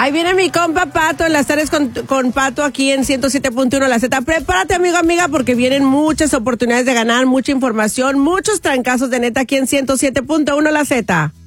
Ahí viene mi compa Pato en las tardes con Pato aquí en 107.1 La Z. Prepárate, amigo, amiga, porque vienen muchas oportunidades de ganar, mucha información, muchos trancazos de neta aquí en 107.1 La Z.